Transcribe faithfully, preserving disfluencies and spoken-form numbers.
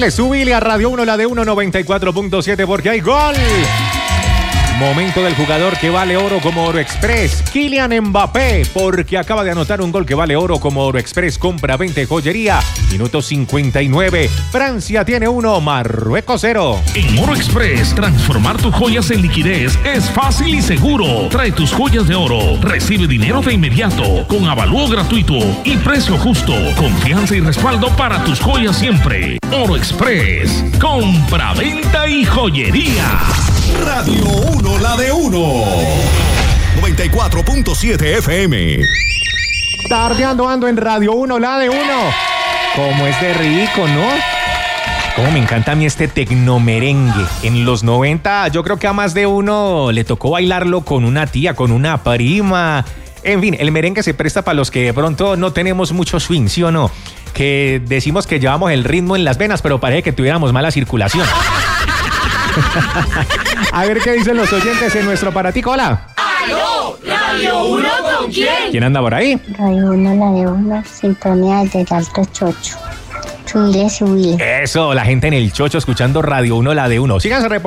Subile, subile a Radio uno, la de uno noventa y cuatro punto siete porque hay gol. Momento del jugador que vale oro como Oro Express, Kylian Mbappé, porque acaba de anotar un gol que vale oro como Oro Express. Compra veinte joyería. Minuto cincuenta y nueve. Francia tiene uno, Marruecos cero. En Oro Express, transformar tus joyas en liquidez es fácil y seguro. Trae tus joyas de oro, recibe dinero de inmediato, con avalúo gratuito y precio justo. Confianza y respaldo para tus joyas siempre. Oro Express, compra, venta y joyería. Radio uno, la de uno. noventa y cuatro punto siete F M. Tardeando ando en Radio uno, la de uno. Como es de rico, ¿no? Como me encanta a mí este tecnomerengue. En los noventa, yo creo que a más de uno le tocó bailarlo con una tía, con una prima. En fin, el merengue se presta para los que de pronto no tenemos mucho swing, ¿sí o no? Que decimos que llevamos el ritmo en las venas, pero parece que tuviéramos mala circulación. A ver qué dicen los oyentes en nuestro aparatico. Hola. ¡Aló! ¿Radio uno con quién? ¿Quién anda por ahí? Radio uno, la de uno, sintonía del Alto Chocho. Subile, subile. Eso, la gente en el Chocho escuchando Radio uno, la de uno. Síganse reportando.